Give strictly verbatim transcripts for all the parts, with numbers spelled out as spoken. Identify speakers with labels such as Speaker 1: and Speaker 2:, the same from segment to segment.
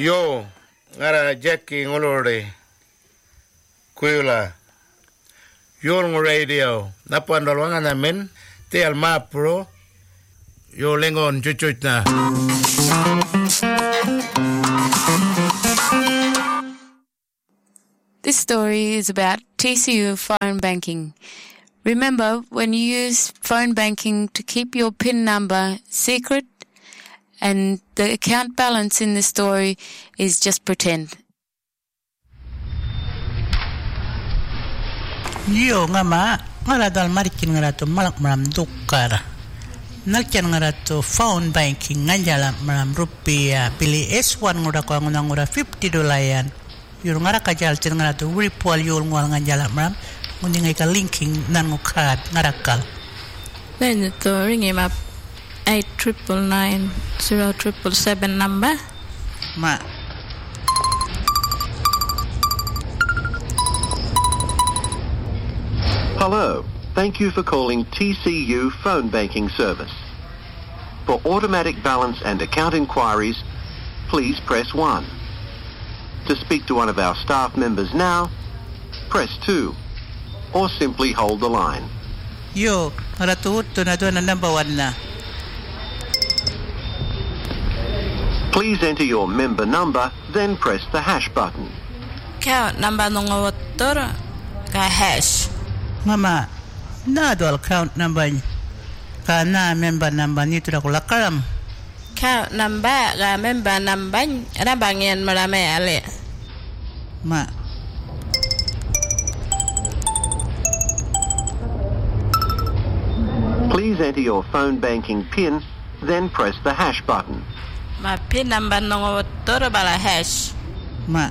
Speaker 1: Yo, ngara Jackie ngolore. Kuila. Yo ng radio. Napandalwanga namin. Te alma pro. Yo lengon chuchuch na.
Speaker 2: This story is about T C U phone banking. Remember, when you use phone banking to keep your PIN number secret, and the account balance in the story is just pretend.
Speaker 3: Yo nga ma, ngara dal marikin ngara to malak maram dukar. Nalkian ngara to phone banking nganjala maram rupiah pili S one ngura ko nguna ngura fifty dolayan. Yur ngara kajal cin ngara to ripol yul ngwal nganjala maram ngundi ngai ka linking nan ngukad ngarakal.
Speaker 4: Then to ring him up eight triple nine zero triple seven number.
Speaker 3: Ma.
Speaker 5: Hello. Thank you for calling T C U Phone Banking Service. For automatic balance and account inquiries, please press one. To speak to one of our staff members now, press two. Or simply hold the line.
Speaker 3: Yo, ratut to na to na number one na.
Speaker 5: Please enter your member number, then press the hash button.
Speaker 4: Account number nung water ka hash.
Speaker 3: Mama, na do account number ka na member number ni tu dah kulakaram.
Speaker 4: Account number ka member number ada bangyan marame ale.
Speaker 3: Ma.
Speaker 5: Please enter your phone banking PIN, then press the hash button.
Speaker 4: Ma PIN number nung water bala hash.
Speaker 3: Ma.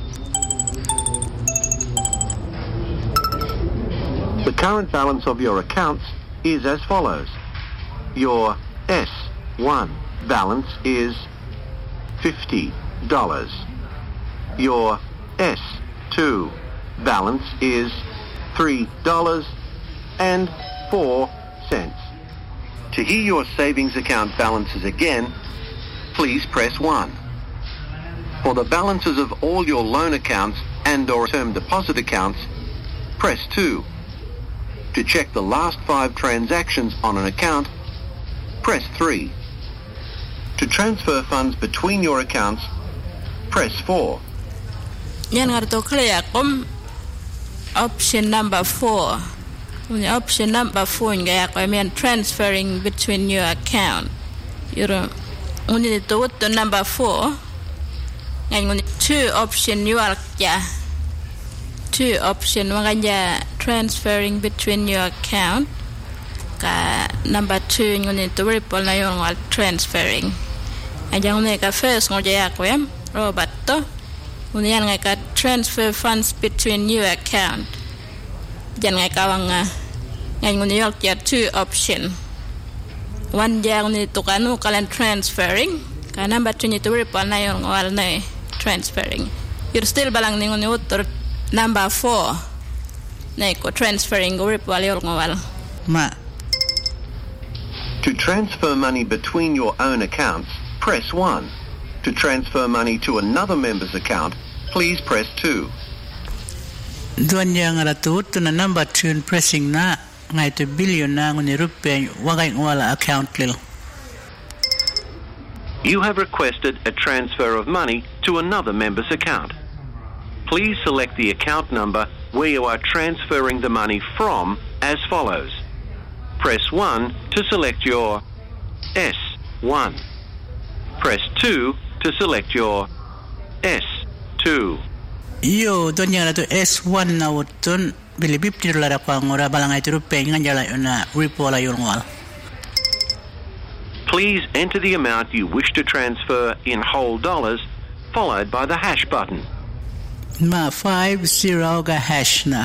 Speaker 5: The current balance of your accounts is as follows. Your S one balance is fifty dollars. Your S two balance is three dollars and four cents. To hear your savings account balances again, please press one. For the balances of all your loan accounts and or term deposit accounts, press two. To check the last five transactions on an account, press three. To transfer funds between your accounts, press four.
Speaker 4: Yan ngarto clear kom option number four. When option number four nga I mean transferring between your account. You're only to the number four. And two option you are yeah. Two option maganya transferring between your account. Ka number two you need to ripple na yung transferring. Ajang ne ka first ngo jaya ko yam Robert to. Uniyan nga ka transfer funds between your account. Jan nga ka wang ngayon New York ya two option. One jang ni to kanu kalan transferring. Ka number two ni to ripple na yung wal na transferring. You're still balang ni ngoni utor number four. Na ko transferring go ripple yung wal.
Speaker 3: Ma.
Speaker 5: To transfer money between your own accounts, press one. To transfer money to another member's account, please press two.
Speaker 3: Duan yang ratut na number two pressing na ngay to billion na ngoni rupiah wagay wala account lil.
Speaker 5: You have requested a transfer of money to another member's account. Please select the account number where you are transferring the money from as follows. Press one to select your S one. Press two to select your S two.
Speaker 3: Yo, duan yang ratu S one na utun bilibip ti dolar ko ngora balangay to rupiah nganjala na ripola yung wal.
Speaker 5: Please enter the amount you wish to transfer in whole dollars, followed by the hash button.
Speaker 3: Ma five zero ga hash na.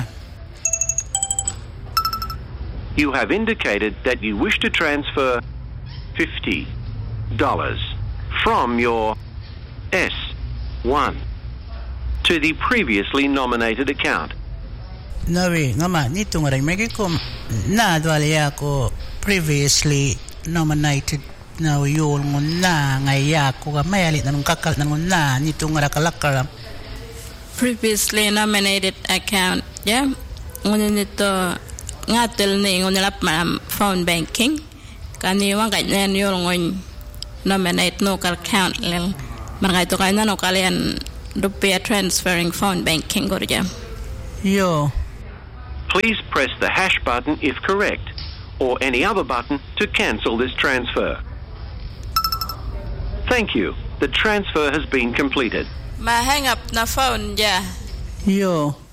Speaker 5: You have indicated that you wish to transfer fifty dollars from your S one to the previously nominated account.
Speaker 3: Nawi, ngama nito ngaray magikom na dwali ako previously nominated na uyol nguna ngaya ko ga mayalit na nung kakal na nguna nito nga rakalakaram.
Speaker 4: Previously nominated account, yeah. Ngunit nito ngatel ni ngunilap maram phone banking. Kani wang kanya yul ngun nominate local account lel. Marga ito kaya na no kalian rupiah transferring phone banking gorja.
Speaker 3: Yo.
Speaker 5: Please press the hash button if correct, or any other button to cancel this transfer. Thank you. The transfer has been completed.
Speaker 4: Ma hang up na phone, yeah.
Speaker 3: Yo.